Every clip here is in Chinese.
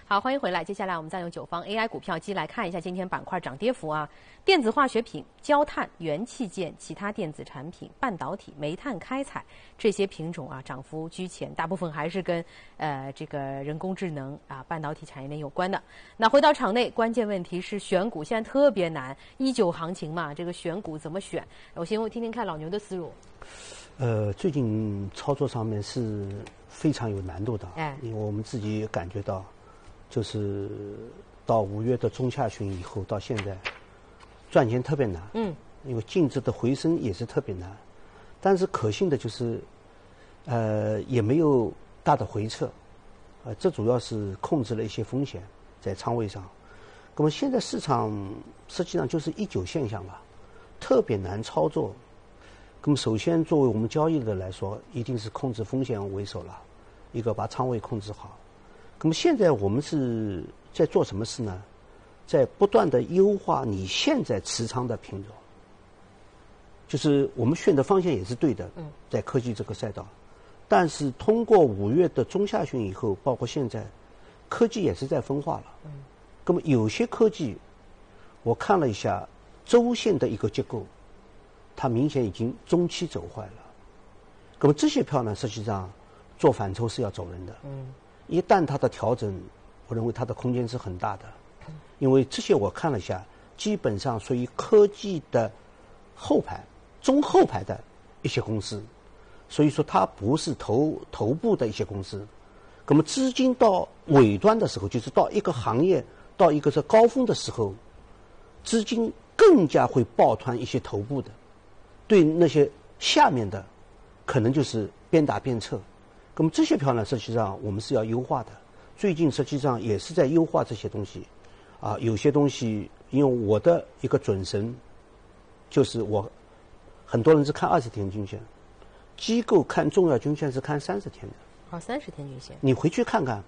好，欢迎回来。接下来我们再用9方 AI 股票机来看一下今天板块涨跌幅啊。电子化学品、焦炭、元器件、其他电子产品、半导体、煤炭开采这些品种啊，涨幅居前，大部分还是跟这个人工智能啊、半导体产业链有关的。那回到场内，关键问题是选股，现在特别难。19行情嘛，这个选股怎么选？我先听听看老牛的思路。 最近操作上面是非常有难度的，因为我们自己感觉到。就是到5月的中下旬以后到现在，赚钱特别难。因为净值的回升也是特别难，但是可信的就是，也没有大的回撤，这主要是控制了一些风险在仓位上。那么现在市场实际上就是19现象了，特别难操作。那么首先作为我们交易的来说，一定是控制风险为首了，一个把仓位控制好。那么现在我们是在做什么事呢？在不断的优化你现在持仓的品种，就是我们选的方向也是对的，在科技这个赛道。但是通过5月的中下旬以后，包括现在，科技也是在分化了。那么有些科技，我看了一下周线的一个结构，它明显已经中期走坏了。那么这些票呢，实际上做反抽是要走人的。一旦它的调整，我认为它的空间是很大的，因为这些我看了一下，基本上属于科技的后排、中后排的一些公司，所以说它不是头部的一些公司。那么资金到尾端的时候，就是到一个行业到一个是高峰的时候，资金更加会抱团一些头部的，对那些下面的，可能就是边打边撤。那么这些票呢，实际上我们是要优化的。最近实际上也是在优化这些东西，有些东西，因为我的一个准绳，就是很多人是看20天均线，机构看重要均线是看30天的。 30天均线。你回去看看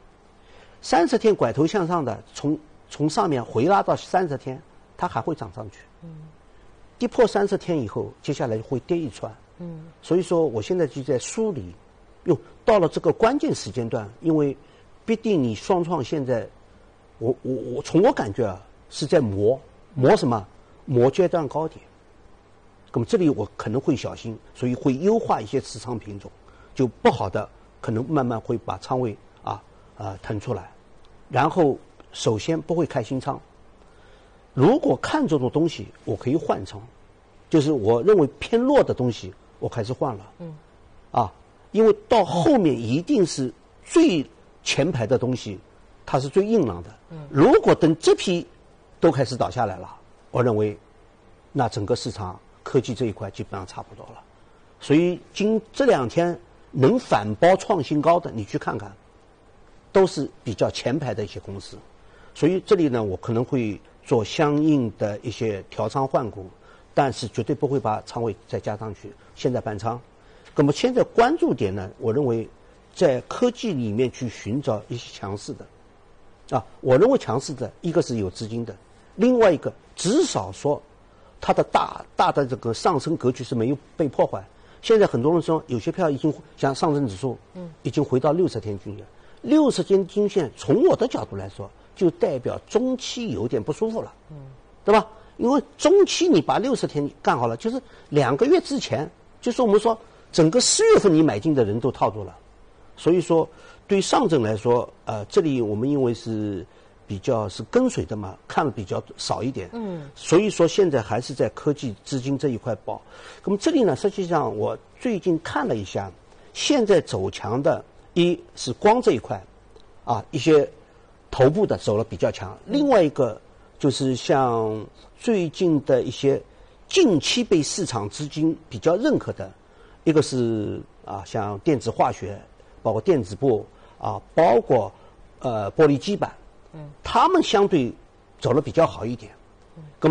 ，30天拐头向上的，从上面回拉到30天，它还会涨上去。跌破30天以后，接下来会跌一串。所以说我现在就在梳理。到了这个关键时间段，因为必定你双创现在，我从我感觉是在磨什么？磨阶段高点。那么这里我可能会小心，所以会优化一些持仓品种，就不好的可能慢慢会把仓位腾出来，然后首先不会开新仓。如果看中的东西，我可以换仓，就是我认为偏弱的东西，我开始换了。因为到后面一定是最前排的东西，它是最硬朗的。如果等这批都开始倒下来了，我认为那整个市场科技这一块基本上差不多了。所以这2天能反包创新高的，你去看看，都是比较前排的一些公司。所以这里呢，我可能会做相应的一些调仓换股，但是绝对不会把仓位再加上去，现在半仓。那么现在关注点呢，我认为在科技里面去寻找一些强势的，我认为强势的一个是有资金的，另外一个至少说它的大的这个上升格局是没有被破坏。现在很多人说有些票已经像上证指数，已经回到60天均线，60天均线从我的角度来说，就代表中期有点不舒服了，对吧？因为中期你把60天干好了，就是2个月之前，就是我们说。整个4月份你买进的人都套住了，所以说对上证来说，这里我们因为是比较是跟随的嘛，看的比较少一点，所以说现在还是在科技资金这一块爆。那么这里呢，实际上我最近看了一下，现在走强的，一是光这一块，一些头部的走了比较强，另外一个就是像最近的一些近期被市场资金比较认可的。一个是像电子化学，包括电子部包括玻璃基板，他们相对走得比较好一点。